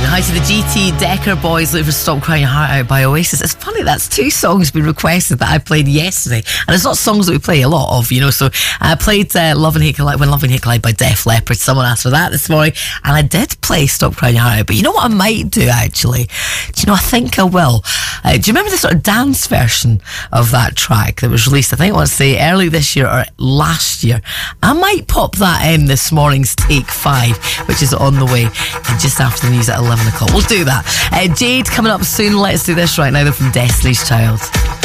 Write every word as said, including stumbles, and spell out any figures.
Hi to the G T Decker Boys, looking for Stop Crying Your Heart Out by Oasis. It's funny, that's two songs been requested that I played yesterday, and it's not songs that we play a lot of, you know. So I played uh, Love and Hate Collide, When Love and Hate Collide by Def Leppard. Someone asked for that this morning, and I did play Stop Crying Your Heart Out. But you know what I might do, actually? Do you know, I think I will. Uh, do you remember the sort of dance version of that track that was released, I think I want to say early this year or last year? I might pop that in this morning's Take Five, which is on the way and just after the news at eleven o'clock. We'll do that. Uh, Jade coming up soon. Let's do this right now, though, from Destiny's Child.